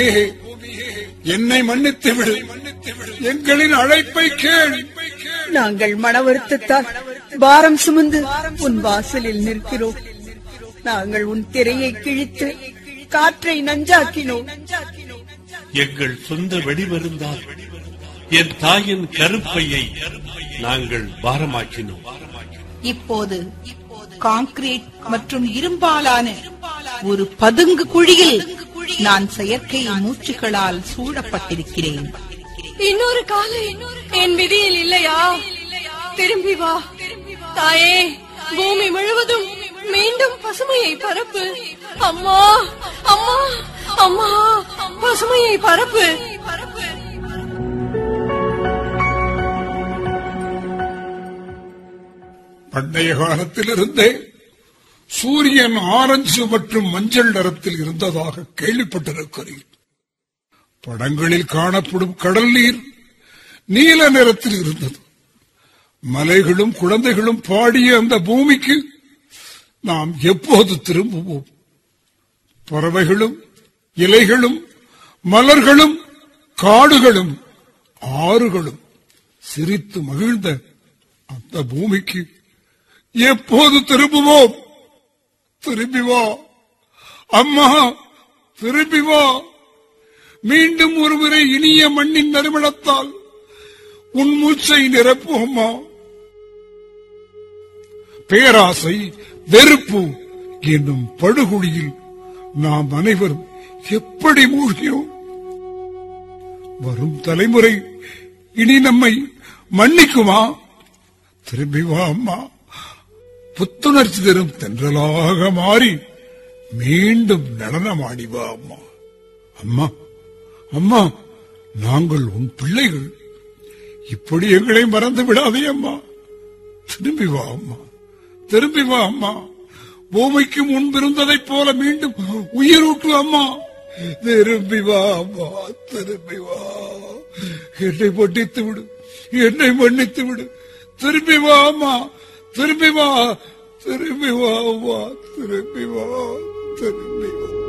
என்னை மன்னித்து விடு, எங்களின் அழைப்பை கேள். நாங்கள் மன வருத்தத்தால் பாரம் சுமந்து உன் வாசலில் நிற்கிறோம். நாங்கள் உன் திரையை கிழித்து காற்றை நஞ்சாக்கினோம். எங்கள் சொந்த வெடிமருந்தால் என் தாயின் கருப்பையை நாங்கள் பாரமாக்கினோம். இப்போது கான்கிரீட் மற்றும் இரும்பாலான ஒரு பதுங்கு குழியில் நான் செயற்கை மூச்சுகளால் சூழப்பட்டிருக்கிறேன். இன்னொரு காலை என் விதியில் இல்லையா? திரும்பி வா தாயே, பூமி முழுவதும் மீண்டும் பசுமையை பரப்பு. அம்மா அம்மா அம்மா, பசுமையை பரப்பு. பண்டைய காலத்திலிருந்தே சூரியன் ஆரஞ்சு மற்றும் மஞ்சள் நிறத்தில் இருந்ததாக கேள்விப்பட்டிருக்கிறேன். படங்களில் காணப்படும் கடல் நீர் நீல நிறத்தில் இருந்தது. மலைகளும் குழந்தைகளும் பாடிய அந்த பூமிக்கு நாம் எப்போது திரும்புவோம்? பறவைகளும் இலைகளும் மலர்களும் காடுகளும் ஆறுகளும் சிரித்து மகிழ்ந்த அந்த பூமிக்கு எப்போது திரும்புவோம்? திரும்பி வா அம்மா, திரும்பி வா. மீண்டும் ஒருமுறை இனிய மண்ணின் நறுமணத்தால் உன் மூச்சை நிரப்பு அம்மா. பேராசை, வெறுப்பு என்னும் படுகொலியில் நாம் அனைவரும் எப்படி மூழ்கினோம்? வரும் தலைமுறை இனி நம்மை மன்னிக்குமா? திரும்பி வா அம்மா. புத்துணர்ச்சி தரும் தென்றலாக மாறி மீண்டும் நடனமாடி வா அம்மா. அம்மா அம்மா, நாங்கள் உன் பிள்ளைகள். இப்படி எங்களை மறந்து விடாதே அம்மா. திரும்பி வா அம்மா, திரும்பி வா அம்மா. பூமிக்கு முன்பிருந்ததைப் போல மீண்டும் உயிரூட்டு அம்மா. திரும்பி வா அம்மா, திரும்பி வா. என்னை மன்னித்து விடு, என்னை மன்னித்து விடு. திரும்பி வா அம்மா, திரும்பி வா, திரும்பி வா அம்மா, திரும்பி வா, திரும்பி வா.